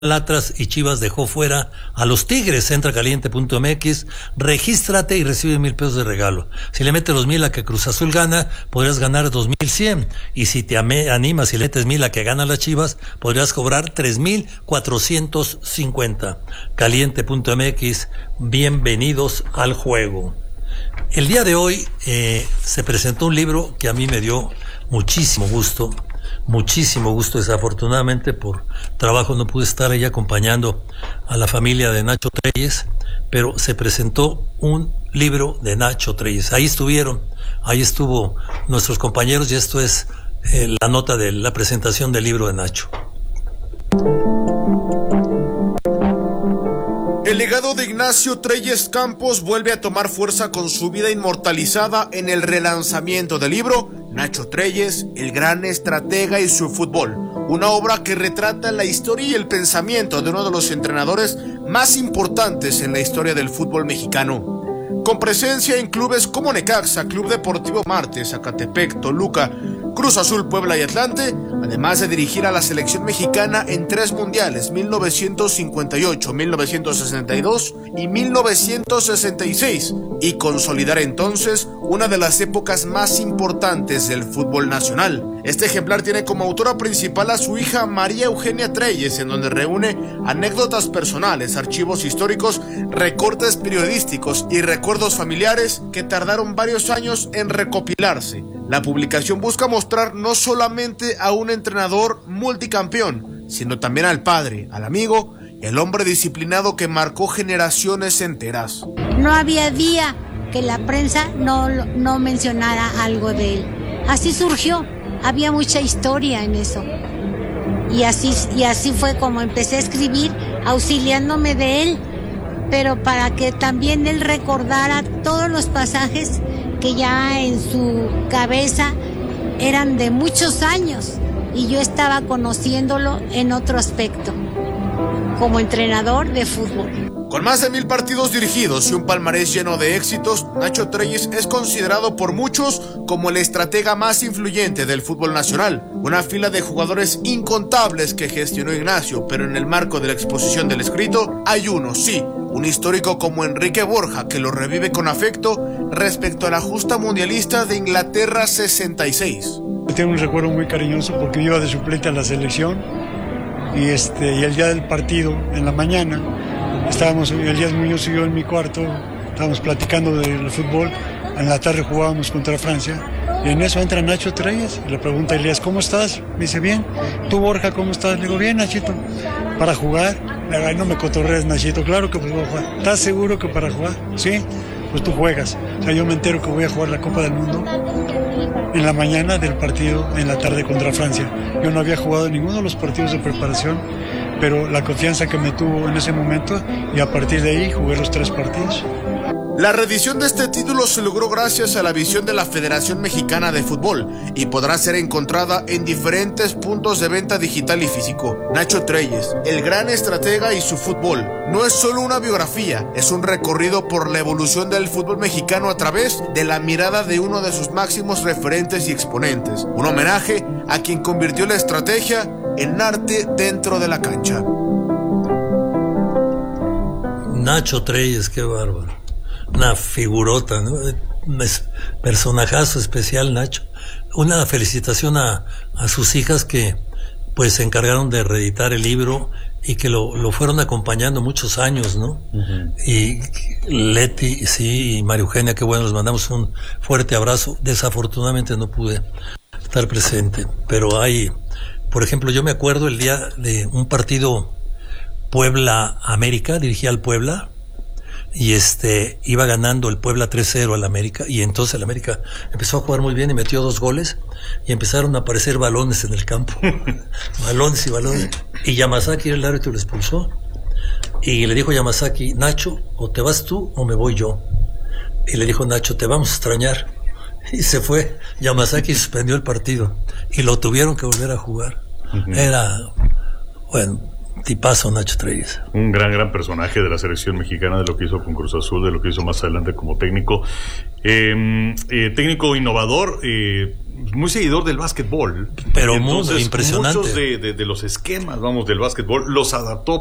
Atlas y Chivas dejó fuera a los Tigres. Entra caliente.mx, regístrate y recibe 1,000 pesos de regalo. Si le metes los 1,000 a que Cruz Azul gana, podrías ganar 2,100. Y si te animas y le metes 1,000 a que gana las Chivas, podrías cobrar 3,450. Caliente.mx, bienvenidos al juego. El día de hoy se presentó un libro que a mí me dio muchísimo gusto. Desafortunadamente por trabajo no pude estar ahí acompañando a la familia de Nacho Treyes, pero se presentó un libro de Nacho Treyes. Ahí estuvo nuestros compañeros y esto es la nota de la presentación del libro de Nacho. El legado de Ignacio Treyes Campos vuelve a tomar fuerza con su vida inmortalizada en el relanzamiento del libro Nacho Treyes, el gran estratega y su fútbol, una obra que retrata la historia y el pensamiento de uno de los entrenadores más importantes en la historia del fútbol mexicano. Con presencia en clubes como Necaxa, Club Deportivo Marte, Zacatepec, Toluca, Cruz Azul, Puebla y Atlante, además de dirigir a la selección mexicana en 3 mundiales, 1958, 1962 y 1966, y consolidar entonces una de las épocas más importantes del fútbol nacional. Este ejemplar tiene como autora principal a su hija María Eugenia Treyes, en donde reúne anécdotas personales, archivos históricos, recortes periodísticos y recuerdos familiares que tardaron varios años en recopilarse. La publicación busca mostrar no solamente a un entrenador multicampeón, sino también al padre, al amigo y al hombre disciplinado que marcó generaciones enteras. No había día que la prensa no mencionara algo de él. Así surgió, había mucha historia en eso. Y así fue como empecé a escribir, auxiliándome de él, pero para que también él recordara todos los pasajes que ya en su cabeza eran de muchos años y yo estaba conociéndolo en otro aspecto, como entrenador de fútbol. Con más de 1,000 partidos dirigidos y un palmarés lleno de éxitos, Nacho Treyes es considerado por muchos como el estratega más influyente del fútbol nacional. Una fila de jugadores incontables que gestionó Ignacio, pero en el marco de la exposición del escrito hay uno, sí, un histórico como Enrique Borja, que lo revive con afecto respecto a la justa mundialista de Inglaterra 66. Tengo un recuerdo muy cariñoso porque yo iba de suplente a la selección y el día del partido, en la mañana, estábamos Elías Muñoz y yo en mi cuarto, estábamos platicando del fútbol, en la tarde jugábamos contra Francia y en eso entra Nacho Treyes y le pregunta a Elías, ¿cómo estás? Me dice, bien. ¿Tú, Borja, cómo estás? Le digo, bien, Nachito. ¿Para jugar? Le digo, ay, no me cotorrees, Nachito, claro que pues voy a jugar. ¿Estás seguro que para jugar? Sí, pues tú juegas. O sea, yo me entero que voy a jugar la Copa del Mundo en la mañana del partido, en la tarde contra Francia. Yo no había jugado ninguno de los partidos de preparación, pero la confianza que me tuvo en ese momento y a partir de ahí jugué los 3 partidos. La reedición de este título se logró gracias a la visión de la Federación Mexicana de Fútbol y podrá ser encontrada en diferentes puntos de venta digital y físico. Nacho Treyes, el gran estratega y su fútbol, no es solo una biografía, es un recorrido por la evolución del fútbol mexicano a través de la mirada de uno de sus máximos referentes y exponentes. Un homenaje a quien convirtió la estrategia en arte dentro de la cancha. Nacho Treyes, qué bárbaro. Una figurota, ¿no? Un personajazo especial, Nacho. Una felicitación a sus hijas que pues se encargaron de reeditar el libro y que lo fueron acompañando muchos años, ¿no? Uh-huh. Y Leti, sí, y María Eugenia, qué bueno, les mandamos un fuerte abrazo. Desafortunadamente no pude estar presente, pero por ejemplo, yo me acuerdo el día de un partido Puebla-América, dirigía al Puebla, y iba ganando el Puebla 3-0 al América, y entonces el América empezó a jugar muy bien y metió 2 goles y empezaron a aparecer balones en el campo. balones, y Yamazaki era el árbitro y lo expulsó y le dijo Yamazaki, Nacho, o te vas tú o me voy yo, y le dijo Nacho, te vamos a extrañar, y se fue Yamazaki y suspendió el partido y lo tuvieron que volver a jugar. Uh-huh. Era, bueno, Tipazo Nacho Treyes. Un gran personaje de la selección mexicana, de lo que hizo con Cruz Azul, de lo que hizo más adelante como técnico. Técnico innovador, muy seguidor del básquetbol. Pero entonces, muy impresionante. Muchos de los esquemas, del básquetbol los adaptó